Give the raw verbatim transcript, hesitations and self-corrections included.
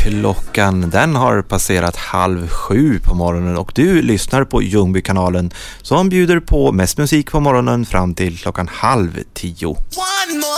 Klockan den har passerat halv sju på morgonen och du lyssnar på Ljungbykanalen som bjuder på mest musik på morgonen fram till klockan halv tio.